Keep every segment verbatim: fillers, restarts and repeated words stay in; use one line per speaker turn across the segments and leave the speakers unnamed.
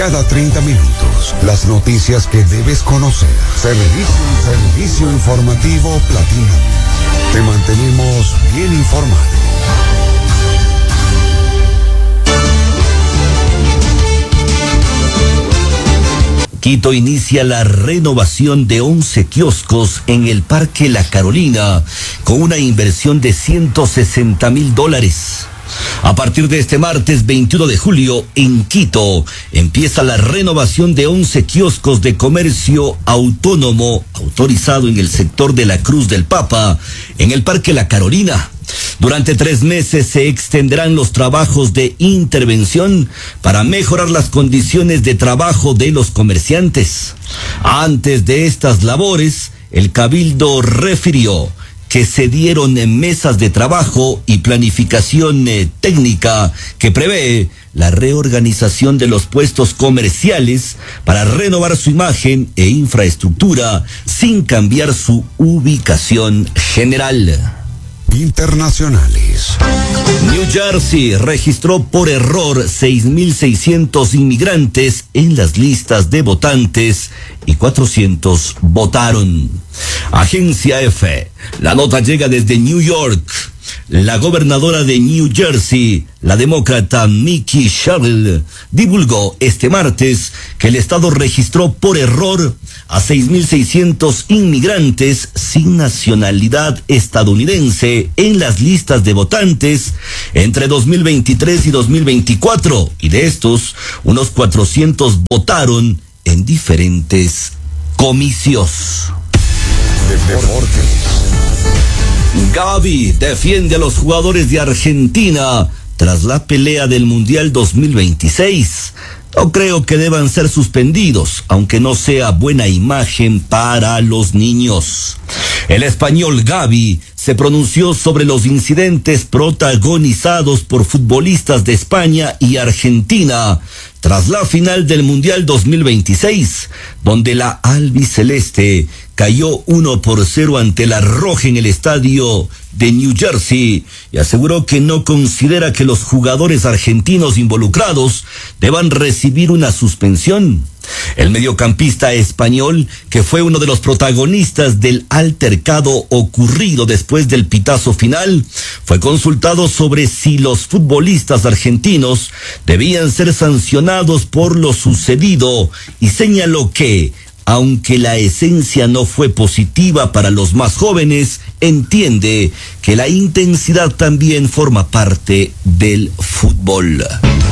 Cada treinta minutos, las noticias que debes conocer. Servicio, servicio informativo Platino. Te mantenemos bien informado.
Quito inicia la renovación de once kioscos en el Parque La Carolina con una inversión de ciento sesenta mil dólares. A partir de este martes veintiuno de julio, en Quito, empieza la renovación de once kioscos de comercio autónomo autorizado en el sector de la Cruz del Papa, en el Parque La Carolina. Durante tres meses se extenderán los trabajos de intervención para mejorar las condiciones de trabajo de los comerciantes. Antes de estas labores, el Cabildo refirió que se dieron en mesas de trabajo y planificación eh, técnica que prevé la reorganización de los puestos comerciales para renovar su imagen e infraestructura sin cambiar su ubicación general.
Internacionales.
New Jersey registró por error seis mil seiscientos inmigrantes en las listas de votantes y cuatrocientos votaron. Agencia F. La nota llega desde New York. La gobernadora de New Jersey, la demócrata Mickey Sherrill, divulgó este martes que el estado registró por error a seis mil seiscientos inmigrantes sin nacionalidad estadounidense en las listas de votantes entre dos mil veintitrés y dos mil veinticuatro, y de estos, unos cuatrocientos votaron en diferentes comicios.
Deportes.
Gavi defiende a los jugadores de Argentina tras la pelea del Mundial dos mil veintiséis. No creo que deban ser suspendidos, aunque no sea buena imagen para los niños. El español Gavi se pronunció sobre los incidentes protagonizados por futbolistas de España y Argentina tras la final del Mundial dos mil veintiséis, donde la albiceleste cayó uno por cero ante la Roja en el estadio de New Jersey, y aseguró que no considera que los jugadores argentinos involucrados deban recibir una suspensión. El mediocampista español, que fue uno de los protagonistas del altercado ocurrido después del pitazo final, fue consultado sobre si los futbolistas argentinos debían ser sancionados por lo sucedido y señaló que, aunque la esencia no fue positiva para los más jóvenes, entiende que la intensidad también forma parte del fútbol.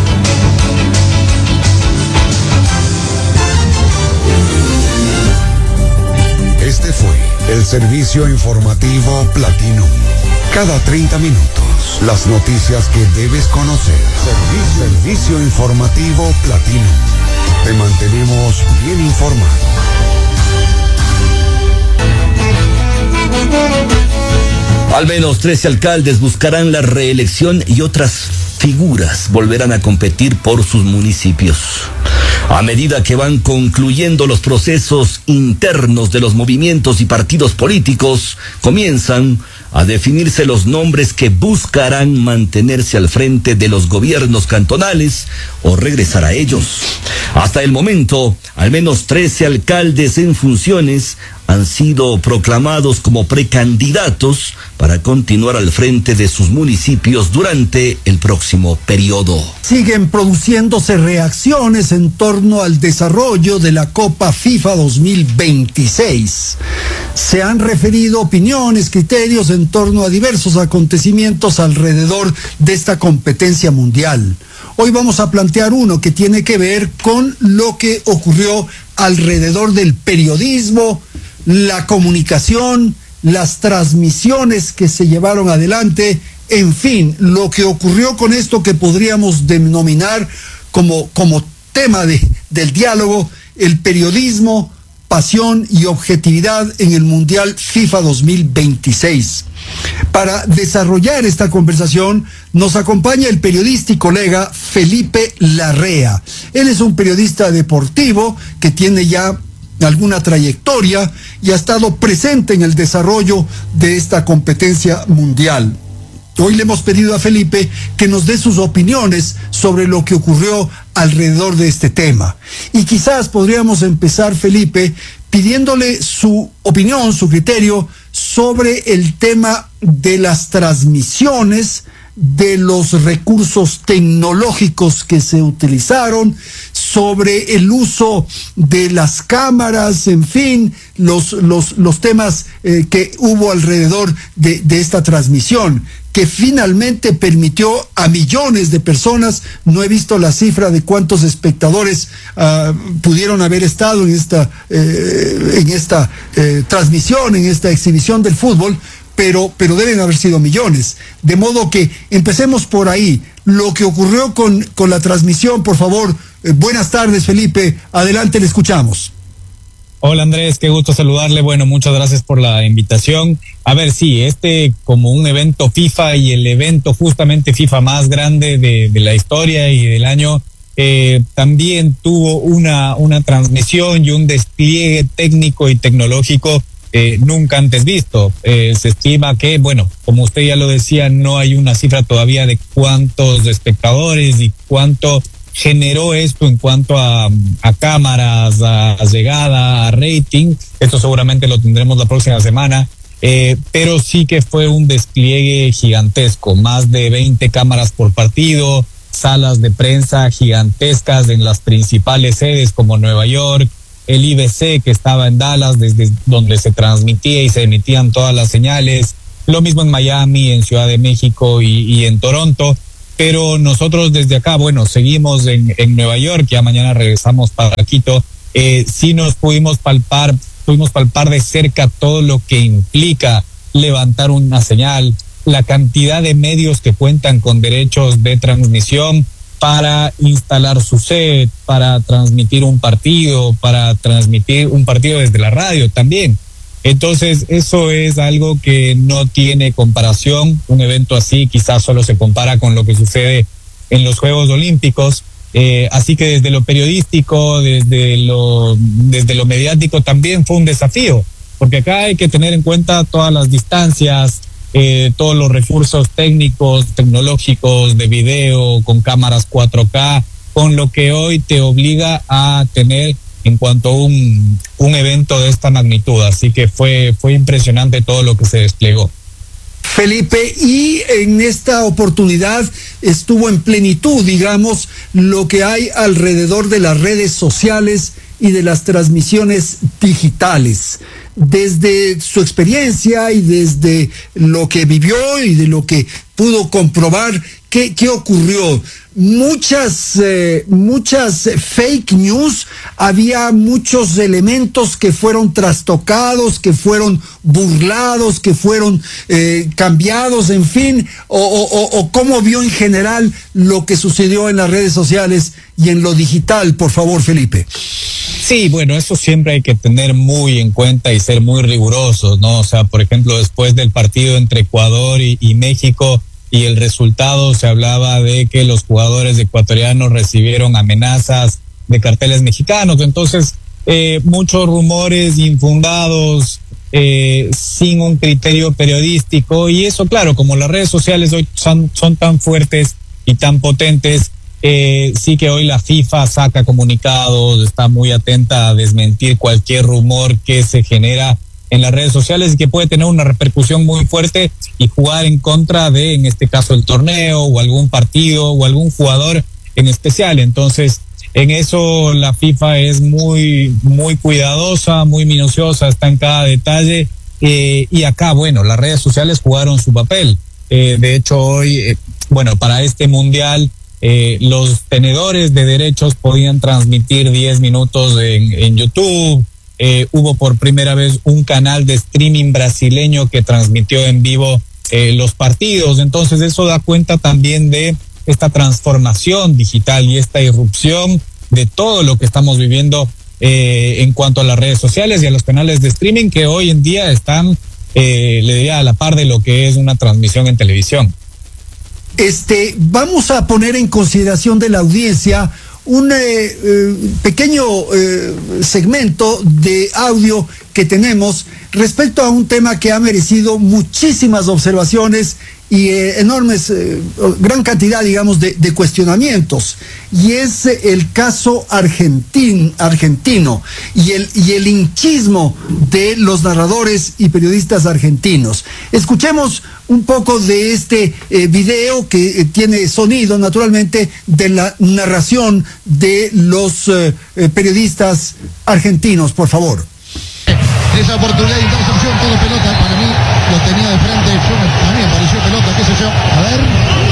Este fue el servicio informativo Platino. Cada treinta minutos, las noticias que debes conocer. Servicio, servicio informativo Platino. Te mantenemos bien informado.
Al menos trece alcaldes buscarán la reelección y otras figuras volverán a competir por sus municipios. A medida que van concluyendo los procesos internos de los movimientos y partidos políticos, comienzan a definirse los nombres que buscarán mantenerse al frente de los gobiernos cantonales o regresar a ellos. Hasta el momento, al menos trece alcaldes en funciones han sido proclamados como precandidatos para continuar al frente de sus municipios durante el próximo periodo.
Siguen produciéndose reacciones en torno al desarrollo de la Copa FIFA dos mil veintiséis. Se han referido opiniones, criterios en torno a diversos acontecimientos alrededor de esta competencia mundial. Hoy vamos a plantear uno que tiene que ver con lo que ocurrió alrededor del periodismo, la comunicación, las transmisiones que se llevaron adelante, en fin, lo que ocurrió con esto que podríamos denominar como, como tema de, del diálogo, el periodismo, pasión y objetividad en el Mundial FIFA dos mil veintiséis. Para desarrollar esta conversación nos acompaña el periodista y colega Felipe Larrea. Él es un periodista deportivo que tiene ya alguna trayectoria y ha estado presente en el desarrollo de esta competencia mundial. hoy le hemos pedido a Felipe que nos dé sus opiniones sobre lo que ocurrió alrededor de este tema. Y quizás podríamos empezar, Felipe, pidiéndole su opinión, su criterio sobre el tema de las transmisiones, de los recursos tecnológicos que se utilizaron, sobre el uso de las cámaras, en fin, los, los, los temas eh, que hubo alrededor de, de esta transmisión, que finalmente permitió a millones de personas, no he visto la cifra de cuántos espectadores uh, pudieron haber estado en esta, eh, en esta eh, transmisión, en esta exhibición del fútbol, pero, pero deben haber sido millones. De modo que empecemos por ahí. Lo que ocurrió con, con la transmisión, por favor. Eh, buenas tardes, Felipe. Adelante, le escuchamos.
Hola Andrés, qué gusto saludarle. Bueno, muchas gracias por la invitación. A ver, sí, este como un evento FIFA y el evento justamente FIFA más grande de, de la historia y del año, eh, también tuvo una, una transmisión y un despliegue técnico y tecnológico eh, nunca antes visto. Eh, se estima que, bueno, como usted ya lo decía, no hay una cifra todavía de cuántos espectadores y cuánto generó esto en cuanto a, a cámaras, a, a llegada, a rating. Esto seguramente lo tendremos la próxima semana, eh, pero sí que fue un despliegue gigantesco, más de veinte cámaras por partido, salas de prensa gigantescas en las principales sedes como Nueva York, el I B C que estaba en Dallas, desde donde se transmitía y se emitían todas las señales, lo mismo en Miami, en Ciudad de México y, y en Toronto. Pero nosotros desde acá, bueno, seguimos en, en Nueva York, ya mañana regresamos para Quito. Eh, sí nos pudimos palpar, pudimos palpar de cerca todo lo que implica levantar una señal, la cantidad de medios que cuentan con derechos de transmisión para instalar su set, para transmitir un partido, para transmitir un partido desde la radio también. Entonces, eso es algo que no tiene comparación. Un evento así quizás solo se compara con lo que sucede en los Juegos Olímpicos. Eh, así que desde lo periodístico, desde lo, desde lo mediático también fue un desafío, porque acá hay que tener en cuenta todas las distancias, eh, todos los recursos técnicos, tecnológicos, de video, con cámaras cuatro K, con lo que hoy te obliga a tener en cuanto a un, un evento de esta magnitud. Así que fue, fue impresionante todo lo que se desplegó.
Felipe, y en esta oportunidad estuvo en plenitud, digamos, lo que hay alrededor de las redes sociales y de las transmisiones digitales. Desde su experiencia y desde lo que vivió y de lo que pudo comprobar, ¿qué, qué ocurrió? Muchas, eh, muchas fake news, había muchos elementos que fueron trastocados, que fueron burlados, que fueron eh, cambiados, en fin, o, o, o cómo vio en general lo que sucedió en las redes sociales y en lo digital, por favor, Felipe.
Sí, bueno, eso siempre hay que tener muy en cuenta y ser muy rigurosos, ¿no? O sea, por ejemplo, después del partido entre Ecuador y, y México, y el resultado, se hablaba de que los jugadores ecuatorianos recibieron amenazas de carteles mexicanos. Entonces, eh, muchos rumores infundados, eh, sin un criterio periodístico, y eso, claro, como las redes sociales hoy son, son tan fuertes y tan potentes, eh, sí que hoy la FIFA saca comunicados, está muy atenta a desmentir cualquier rumor que se genera en las redes sociales y que puede tener una repercusión muy fuerte y jugar en contra de, en este caso, el torneo o algún partido o algún jugador en especial. Entonces, en eso la FIFA es muy, muy cuidadosa, muy minuciosa, está en cada detalle. Eh, y acá, bueno, las redes sociales jugaron su papel. Eh, de hecho, hoy, eh, bueno, para este mundial, eh, los tenedores de derechos podían transmitir diez minutos en, en YouTube. Eh, hubo por primera vez un canal de streaming brasileño que transmitió en vivo eh, los partidos. Entonces eso da cuenta también de esta transformación digital y esta irrupción de todo lo que estamos viviendo eh, en cuanto a las redes sociales y a los canales de streaming que hoy en día están, eh, le diría, a la par de lo que es una transmisión en televisión.
Este, vamos a poner en consideración de la audiencia un eh, eh, pequeño eh, segmento de audio que tenemos respecto a un tema que ha merecido muchísimas observaciones y eh, enormes, eh, gran cantidad, digamos, de, de cuestionamientos. Y es el caso argentin, argentino y el, y el hinchismo de los narradores y periodistas argentinos. Escuchemos un poco de este eh, video que eh, tiene sonido, naturalmente, de la narración de los eh, eh, periodistas argentinos, por favor.
Esa oportunidad de intercepción, todo pelota, para mí lo tenía de frente, yo, a mí me pareció pelota, qué sé yo. A ver.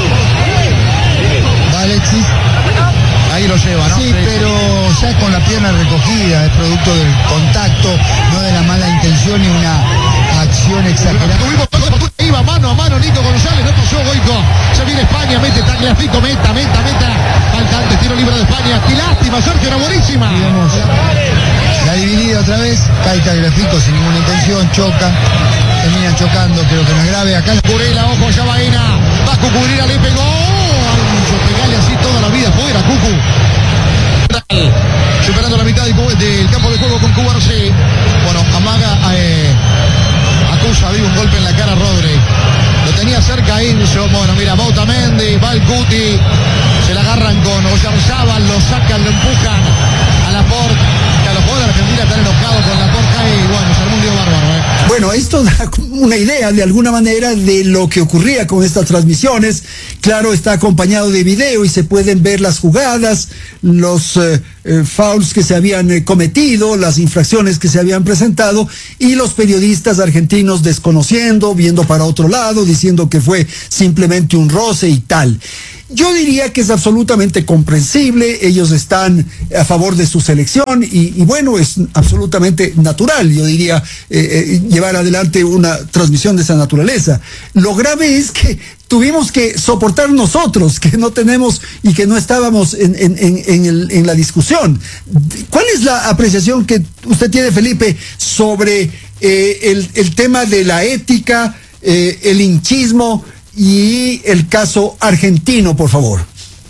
Va Alexis. Ahí lo lleva, ¿no? Sí, pero ya con la pierna recogida, es producto del contacto, no de la mala intención ni una acción exagerada. Iba mano a mano Nico González, no pasó Goico. Se viene España, mete Tagliafico, meta, meta, meta. Faltante, tiro libre de España. Qué lástima, Sergio, era buenísima. Digamos, la dividida otra vez, cae Tagliafico sin ninguna intención, choca. Terminan chocando, creo que no es grave. Acá Curela, ojo, allá Baena. Va a Cucurela, le pegó. Pegale así toda la vida fuera, Cucu. Superando la mitad del, del campo de juego con Cubarsí. Bueno, amaga, eh, acusa, vive un golpe en la cara a Rodri. Lo tenía cerca Inso. Bueno, mira, Bautamendi, va el Cuti. Se la agarran con Oyarzábal, lo sacan, lo empujan a Laporte. Que a los jugadores de Argentina están enojados con Laporte y bueno, se armó un lío bárbaro, ¿eh?
Bueno, esto da una idea de alguna manera de lo que ocurría con estas transmisiones. Claro, está acompañado de video y se pueden ver las jugadas, los eh, eh, fouls que se habían eh, cometido, las infracciones que se habían presentado y los periodistas argentinos desconociendo, viendo para otro lado, diciendo que fue simplemente un roce y tal. Yo diría que es absolutamente comprensible, ellos están a favor de su selección y, y bueno, es absolutamente natural, yo diría, eh, eh, llevar adelante una transmisión de esa naturaleza. Lo grave es que tuvimos que soportar nosotros, que no tenemos y que no estábamos en, en, en, en, el, en la discusión. ¿Cuál es la apreciación que usted tiene, Felipe, sobre eh, el, el tema de la ética, eh, el hinchismo y el caso argentino, por favor?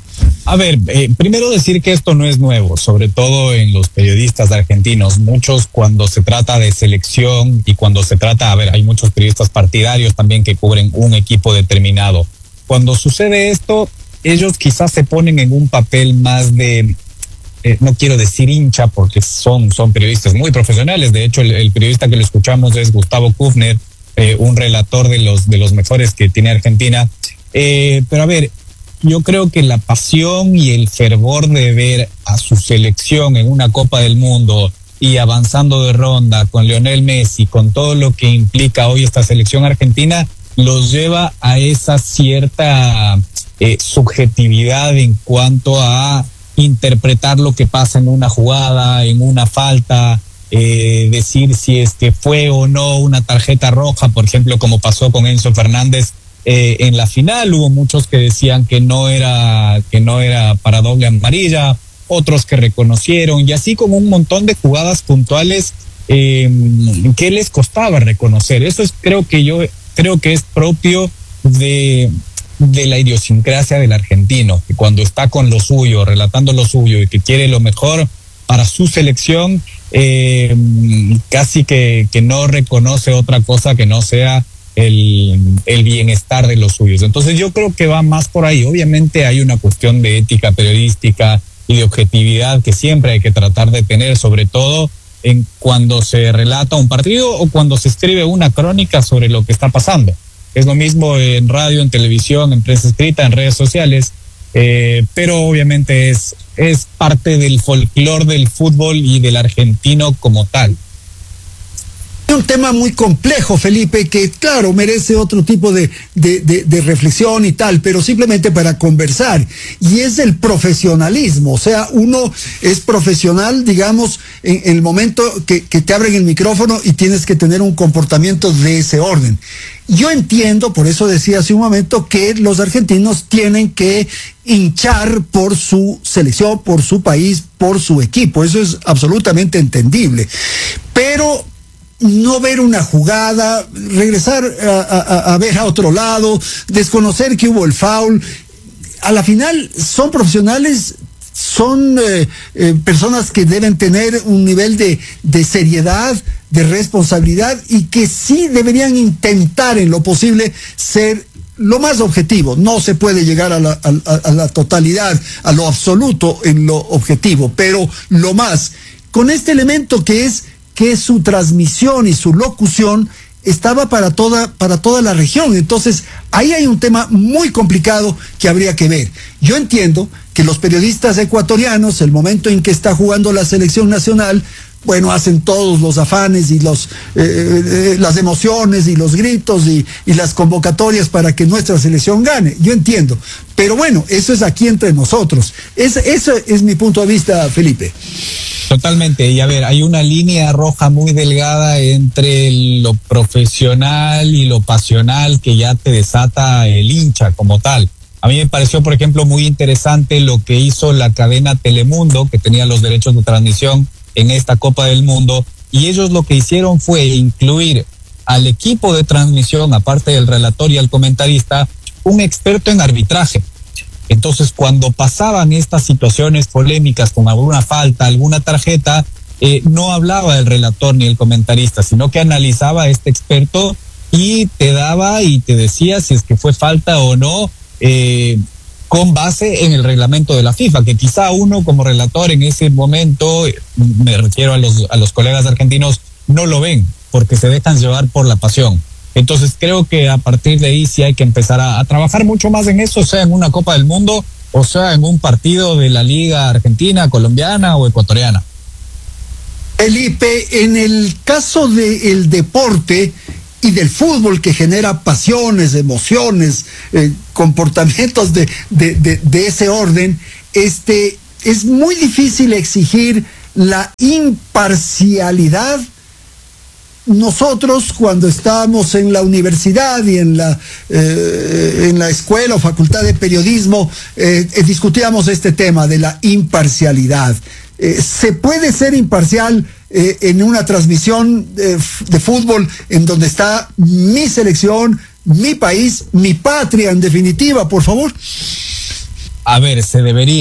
A ver, eh, primero decir que esto no es nuevo, sobre todo en los periodistas argentinos. Muchos cuando se trata de selección y cuando se trata, a ver, hay muchos periodistas partidarios también que cubren un equipo determinado. Cuando sucede esto, ellos quizás se ponen en un papel más de, eh, no quiero decir hincha, porque son, son periodistas muy profesionales. De hecho, el, el periodista que lo escuchamos es Gustavo Kufner, eh, un relator de los, de los mejores que tiene Argentina. Eh, pero a ver, yo creo que la pasión y el fervor de ver a su selección en una Copa del Mundo y avanzando de ronda con Lionel Messi, con todo lo que implica hoy esta selección argentina, los lleva a esa cierta eh, subjetividad en cuanto a interpretar lo que pasa en una jugada, en una falta, eh, decir si es que fue o no una tarjeta roja, por ejemplo, como pasó con Enzo Fernández. Eh, en la final hubo muchos que decían que no era que no era para doble amarilla, otros que reconocieron, y así como un montón de jugadas puntuales eh, que les costaba reconocer. Eso es, creo que yo creo que es propio de de la idiosincrasia del argentino, que cuando está con lo suyo, relatando lo suyo y que quiere lo mejor para su selección, eh, casi que que no reconoce otra cosa que no sea El, el bienestar de los suyos. Entonces yo creo que va más por ahí. Obviamente hay una cuestión de ética periodística y de objetividad que siempre hay que tratar de tener, sobre todo en cuando se relata un partido o cuando se escribe una crónica sobre lo que está pasando. Es lo mismo en radio, en televisión, en prensa escrita, en redes sociales, eh, pero obviamente es, es parte del folclore del fútbol y del argentino como tal.
Un tema muy complejo, Felipe, que claro, merece otro tipo de, de, de, de reflexión y tal, pero simplemente para conversar, y es el profesionalismo. O sea, uno es profesional, digamos, en, en el momento que, que te abren el micrófono y tienes que tener un comportamiento de ese orden. Yo entiendo, por eso decía hace un momento, que los argentinos tienen que hinchar por su selección, por su país, por su equipo. Eso es absolutamente entendible. Pero no ver una jugada, regresar a, a, a ver a otro lado, desconocer que hubo el foul, a la final son profesionales, son eh, eh, personas que deben tener un nivel de, de seriedad, de responsabilidad y que sí deberían intentar en lo posible ser lo más objetivo. No se puede llegar a la, a, a la totalidad, a lo absoluto en lo objetivo, pero lo más, con este elemento que es que su transmisión y su locución estaba para toda, para toda la región. Entonces, ahí hay un tema muy complicado que habría que ver. Yo entiendo que los periodistas ecuatorianos, el momento en que está jugando la selección nacional, bueno, hacen todos los afanes y los eh, eh, las emociones y los gritos y, y las convocatorias para que nuestra selección gane. Yo entiendo. Pero bueno, eso es aquí entre nosotros. Es, eso es mi punto de vista, Felipe.
Totalmente. Y a ver, hay una línea roja muy delgada entre lo profesional y lo pasional que ya te desata el hincha como tal. A mí me pareció, por ejemplo, muy interesante lo que hizo la cadena Telemundo, que tenía los derechos de transmisión en esta Copa del Mundo, y ellos lo que hicieron fue incluir al equipo de transmisión, aparte del relator y al comentarista, un experto en arbitraje. Entonces, cuando pasaban estas situaciones polémicas con alguna falta, alguna tarjeta, eh, no hablaba el relator ni el comentarista, sino que analizaba a este experto y te daba y te decía si es que fue falta o no, eh, con base en el reglamento de la FIFA, que quizá uno como relator en ese momento, me refiero a los, a los colegas argentinos, no lo ven, porque se dejan llevar por la pasión. Entonces creo que a partir de ahí sí hay que empezar a, a trabajar mucho más en eso, sea en una Copa del Mundo, o sea en un partido de la Liga Argentina, Colombiana o Ecuatoriana.
Felipe, en el caso del deporte y del fútbol, que genera pasiones, emociones, eh, comportamientos de, de, de, de ese orden, este, es muy difícil exigir la imparcialidad. Nosotros, cuando estábamos en la universidad y en la, eh, en la escuela o facultad de periodismo, eh, eh, discutíamos este tema de la imparcialidad. Eh, ¿Se puede ser imparcial eh, en una transmisión de, de fútbol en donde está mi selección, mi país, mi patria, en definitiva, por favor?
A ver, se debería.